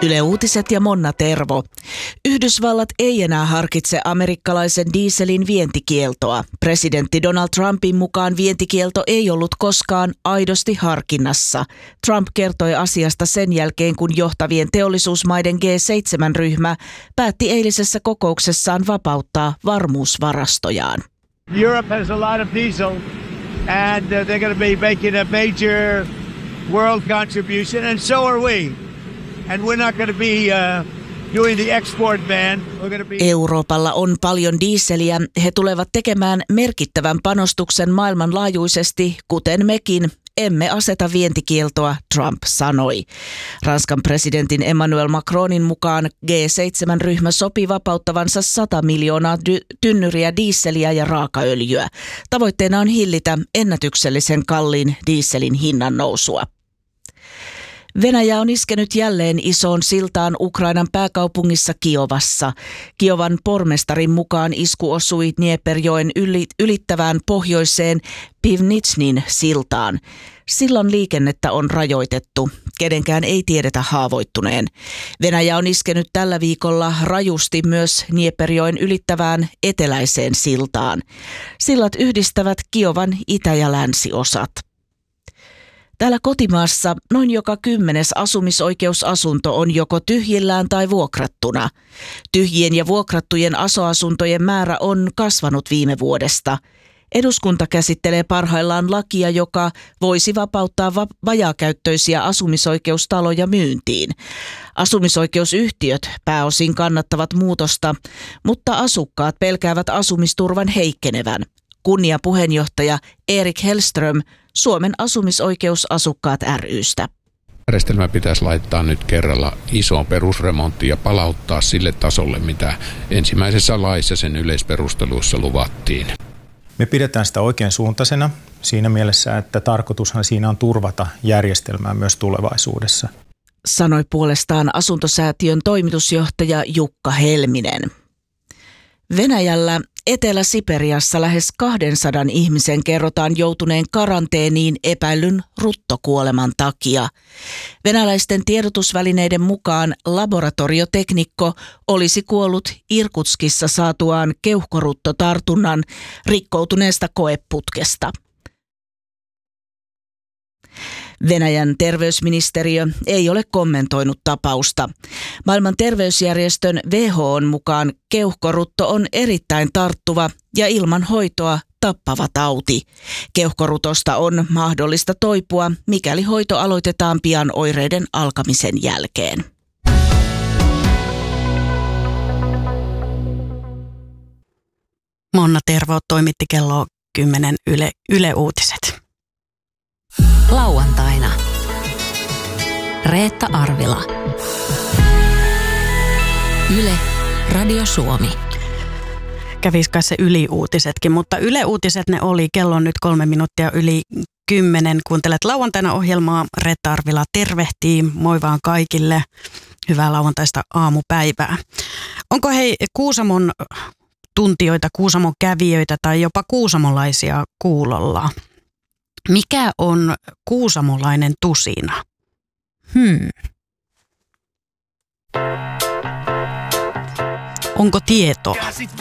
Yle Uutiset ja Monna Tervo. Yhdysvallat ei enää harkitse amerikkalaisen dieselin vientikieltoa. Presidentti Donald Trumpin mukaan vientikielto ei ollut koskaan aidosti harkinnassa. Trump kertoi asiasta sen jälkeen, kun johtavien teollisuusmaiden G7-ryhmä päätti eilisessä kokouksessaan vapauttaa varmuusvarastojaan. Europe has a lot of diesel and they're going to be making a major world contribution and so are we. And we're not going to be doing the export ban. Euroopalla on paljon dieseliä. He tulevat tekemään merkittävän panostuksen maailmanlaajuisesti, kuten mekin. Emme aseta vientikieltoa, Trump sanoi. Ranskan presidentin Emmanuel Macronin mukaan G7-ryhmä sopi vapauttavansa 100 miljoonaa tynnyriä dieseliä ja raakaöljyä. Tavoitteena on hillitä ennätyksellisen kalliin dieselin hinnan nousua. Venäjä on iskenyt jälleen isoon siltaan Ukrainan pääkaupungissa Kiovassa. Kiovan pormestarin mukaan isku osui Dnieperjoen ylittävään pohjoiseen Pivnitsnin siltaan. Sillan liikennettä on rajoitettu. Kenenkään ei tiedetä haavoittuneen. Venäjä on iskenyt tällä viikolla rajusti myös Dnieperjoen ylittävään eteläiseen siltaan. Sillat yhdistävät Kiovan itä- ja länsiosat. Täällä kotimaassa noin joka 10. asumisoikeusasunto on joko tyhjillään tai vuokrattuna. Tyhjien ja vuokrattujen aso-asuntojen määrä on kasvanut viime vuodesta. Eduskunta käsittelee parhaillaan lakia, joka voisi vapauttaa vajaakäyttöisiä asumisoikeustaloja myyntiin. Asumisoikeusyhtiöt pääosin kannattavat muutosta, mutta asukkaat pelkäävät asumisturvan heikkenevän. Kunniapuheenjohtaja Erik Hellström Suomen asumisoikeusasukkaat ry:stä. Järjestelmä pitäisi laittaa nyt kerralla isoon perusremonttiin ja palauttaa sille tasolle, mitä ensimmäisessä laissa sen yleisperusteluissa luvattiin. Me pidetään sitä oikein suuntaisena siinä mielessä, että tarkoitushan siinä on turvata järjestelmää myös tulevaisuudessa. Sanoi puolestaan asuntosäätiön toimitusjohtaja Jukka Helminen. Venäjällä Etelä-Siperiassa lähes 200 ihmisen kerrotaan joutuneen karanteeniin epäillyn ruttokuoleman takia. Venäläisten tiedotusvälineiden mukaan laboratorioteknikko olisi kuollut Irkutskissa saatuaan keuhkoruttotartunnan rikkoutuneesta koeputkesta. Venäjän terveysministeriö ei ole kommentoinut tapausta. Maailman terveysjärjestön WHO:n mukaan keuhkorutto on erittäin tarttuva ja ilman hoitoa tappava tauti. Keuhkorutosta on mahdollista toipua, mikäli hoito aloitetaan pian oireiden alkamisen jälkeen. Monna Tervo toimitti kello 10 Yle Uutiset. Lauantaina. Reetta Arvila. Yle Radio Suomi. Kävis kai se Yli-uutisetkin, mutta Yle Uutiset ne oli. Kello on nyt 3 minuuttia yli 10. Kuuntelet Lauantaina ohjelmaa. Reetta Arvila tervehtii. Moi vaan kaikille. Hyvää lauantaista aamupäivää. Onko hei Kuusamon tuntijoita, Kuusamon kävijöitä tai jopa kuusamolaisia kuulolla? Mikä on kuusamolainen tusina? Onko tietoa?